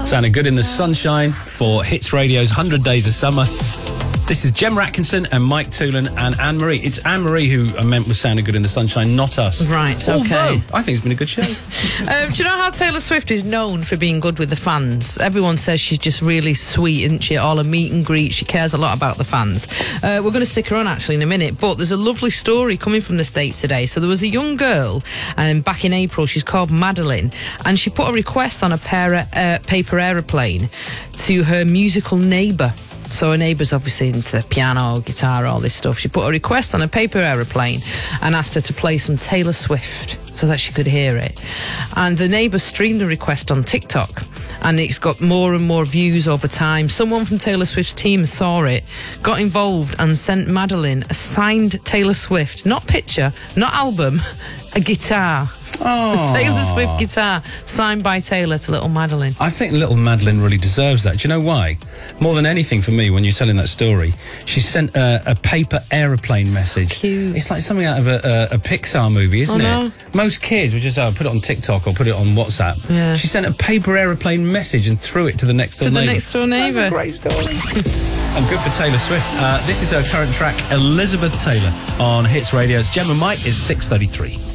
Sounding good in the sunshine for Hits Radio's 100 Days of Summer. This is Gemma Atkinson and Mike Toolan and Anne-Marie. It's Anne-Marie who I meant was sounding good in the sunshine, not us. Right, okay. Although, I think it's been a good show. Do you know how Taylor Swift is known for being good with the fans? Everyone says she's just really sweet, isn't she? All her meet and greet, she cares a lot about the fans. We're going to stick her on, actually, in a minute, but there's a lovely story coming from the States today. So there was a young girl, back in April, she's called Madeline, and she put a request on a paper aeroplane to her musical neighbour. So her neighbour's obviously into piano, guitar, all this stuff. She put a request on a paper aeroplane and asked her to play some Taylor Swift so that she could hear it. And the neighbour streamed the request on TikTok, and it's got more and more views over time. Someone from Taylor Swift's team saw it, got involved and sent Madeline a signed Taylor Swift, not picture, not album, a guitar. Oh. A Taylor Swift guitar signed by Taylor to little Madeline. I think little Madeline really deserves that. Do you know why? More than anything for me, when you're telling that story, she sent a paper aeroplane message. So cute. It's like something out of a Pixar movie, isn't it? Most kids would just put it on TikTok or put it on WhatsApp. Yeah. She sent a paper aeroplane message and threw it to the next door neighbour. That's a great story. And good for Taylor Swift. This is her current track, Elizabeth Taylor, on Hits Radio. It's Gemma Mike. It's 6:33.